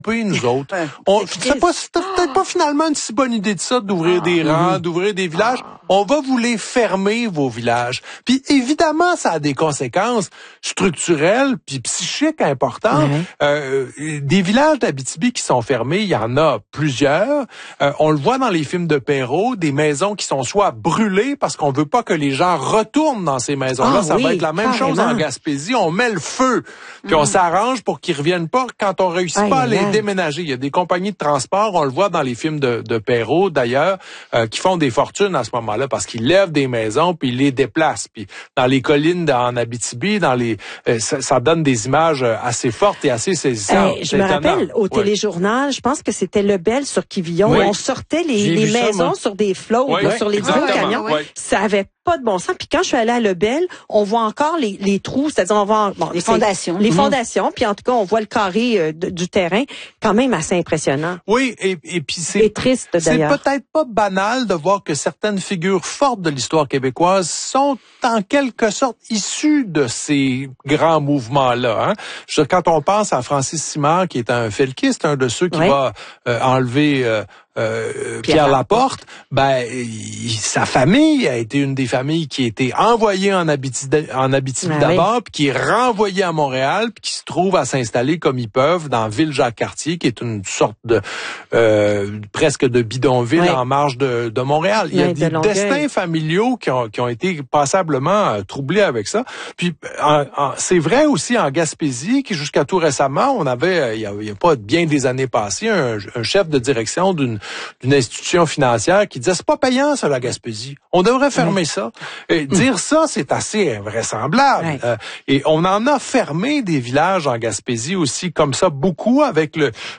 nous autres. C'est peut-être pas finalement une si bonne idée de ça, d'ouvrir des rangs, d'ouvrir des villages. On va vous les fermer, vos villages. Puis évidemment, ça a des conséquences structurelles puis psychiques importantes. Des villages d'Abitibi qui sont fermés, il y en a plusieurs. On le voit dans les films de Perrault, des maisons qui sont soit brûlées parce qu'on veut pas que les gens retournent dans ces maisons-là. Ça va être la même chose en Gaspésie. On met le feu, puis on s'arrange pour qu'ils reviennent pas quand on réussit pas à les déménager. Il y a des compagnies de transport, on le voit dans les films de Perrault d'ailleurs, qui font des fortunes à ce moment-là parce qu'ils lèvent des maisons puis ils les déplacent. Puis dans les collines en Abitibi, ça donne des images assez fortes et assez saisissantes. Je me rappelle au téléjournal, je pense que c'était Lebel sur Quivillon, on sortait les maisons sur des flots, sur les gros camions. Ça avait pas de bon sens. Puis quand je suis allée à Lebel, on voit encore les trous, c'est-à-dire on voit les fondations. Les fondations, puis en tout cas on voit le carré du terrain, quand même assez impressionnant. Oui, et puis c'est triste d'ailleurs. C'est peut-être pas banal de voir que certaines figures fortes de l'histoire québécoise sont en quelque sorte issues de ces grands mouvements-là. Quand on pense à Francis Simard, qui est un felkiste, un de ceux qui va enlever Pierre Laporte, sa famille a été une des familles qui a été envoyée en Abitibi d'abord, puis qui est renvoyée à Montréal, puis qui se trouve à s'installer comme ils peuvent dans Ville-Jacques-Cartier, qui est une sorte de presque de bidonville en marge de Montréal. Il y a des destins familiaux qui ont été passablement troublés avec ça. Puis c'est vrai aussi en Gaspésie, qui jusqu'à tout récemment, on avait, il y a pas bien des années passées, un chef de direction d'une institution financière qui disait c'est pas payant ça la Gaspésie. On devrait fermer ça. Et dire ça, c'est assez invraisemblable. Et on en a fermé des villages en Gaspésie aussi comme ça, beaucoup avec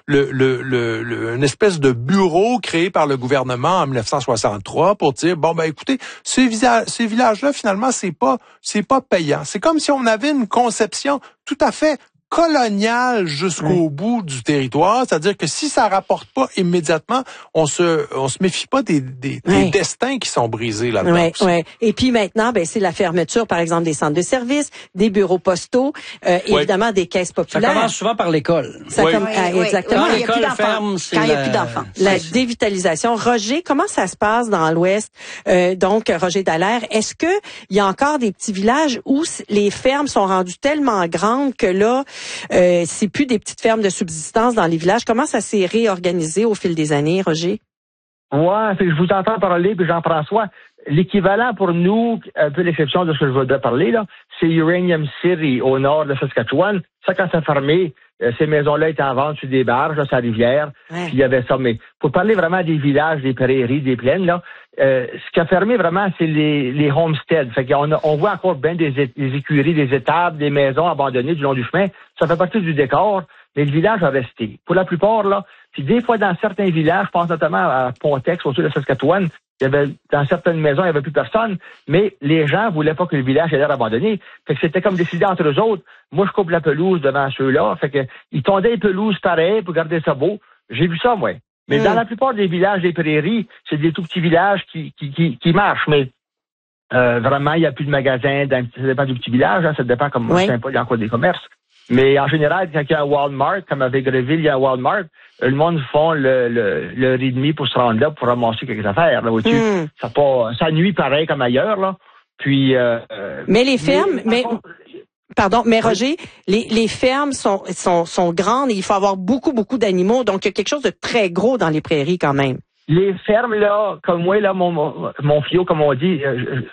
une espèce de bureau créé par le gouvernement en 1963 pour dire écoutez, ces villages-là finalement c'est pas payant. C'est comme si on avait une conception tout à fait colonial jusqu'au bout du territoire, c'est-à-dire que si ça rapporte pas immédiatement, on se méfie pas des destins qui sont brisés là-dedans. Et puis maintenant, c'est la fermeture, par exemple, des centres de services, des bureaux postaux, évidemment des caisses populaires. Ça commence souvent par l'école. Exactement. Quand l'école ferme, c'est quand il n'y a plus d'enfants. La dévitalisation. Roger, comment ça se passe dans l'Ouest? Donc, Roger Dallaire, est-ce que il y a encore des petits villages où les fermes sont rendues tellement grandes que là, c'est plus des petites fermes de subsistance dans les villages? Comment ça s'est réorganisé au fil des années, Roger? Ouais, je vous entends parler, puis Jean-François. L'équivalent pour nous, un peu l'exception de ce que je voudrais parler, là, c'est Uranium City, au nord de Saskatchewan. Ça, quand ça a fermé, ces maisons-là étaient en vente sur des barges, là, sur la rivière. Puis il y avait ça. Mais pour parler vraiment des villages, des prairies, des plaines, là, ce qui a fermé vraiment, c'est les homesteads. Fait qu'on voit encore bien des écuries, des étables, des maisons abandonnées du long du chemin. Ça fait partie du décor, mais le village a resté. Pour la plupart, là, puis des fois dans certains villages, je pense notamment à Pontex, au sud de Saskatchewan, dans certaines maisons, il n'y avait plus personne, mais les gens voulaient pas que le village ait l'air abandonné. Fait que c'était comme décidé entre eux autres. Moi, je coupe la pelouse devant ceux-là. Fait que ils tondaient les pelouses pareil pour garder ça beau. J'ai vu ça, moi. Mais dans la plupart des villages, des prairies, c'est des tout petits villages qui marchent. Mais vraiment, il n'y a plus de magasins. Ça dépend du petit village. Ça dépend comme Saint-Paul, il y a encore des commerces. Mais en général, quand il y a un Walmart, comme à Végreville, il y a un Walmart, le monde font le rythme pour se rendre là, pour ramasser quelques affaires. Là, au-dessus. Ça nuit pareil comme ailleurs. Là. Puis, mais les fermes... Pardon, mais Roger, les fermes sont grandes et il faut avoir beaucoup d'animaux. Donc, il y a quelque chose de très gros dans les prairies quand même. Les fermes, là, comme moi, là, mon fio, comme on dit...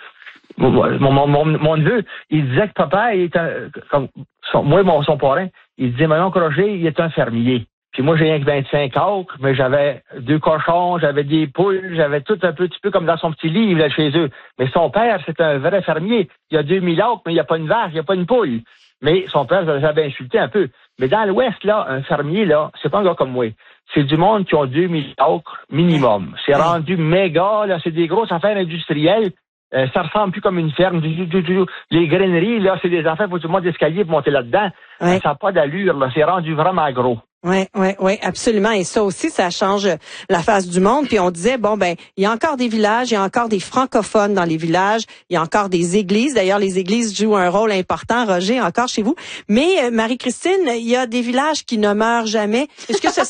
Mon neveu, il disait que papa est son parrain, il disait, mon oncle Roger, il est un fermier. Puis moi, j'ai rien que 25 acres, mais j'avais 2 cochons, j'avais des poules, j'avais tout un petit peu comme dans son petit livre, là, chez eux. Mais son père, c'est un vrai fermier. Il a 2000 acres, mais il n'y a pas une vache, il n'y a pas une poule. Mais son père, j'avais insulté un peu. Mais dans l'Ouest, là, un fermier, là, c'est pas un gars comme moi. C'est du monde qui ont 2000 acres minimum. C'est rendu méga, là, c'est des grosses affaires industrielles. Ça ressemble plus comme une ferme. Les graineries, là, c'est des affaires, faut tout le monde d'escalier pour monter là-dedans. Ouais. Ça n'a pas d'allure, là. C'est rendu vraiment gros. Oui, absolument. Et ça aussi, ça change la face du monde. Puis on disait, bon, ben, il y a encore des villages, il y a encore des francophones dans les villages, il y a encore des églises. D'ailleurs, les églises jouent un rôle important, Roger, encore chez vous. Mais, Marie-Christine, il y a des villages qui ne meurent jamais. Est-ce que ce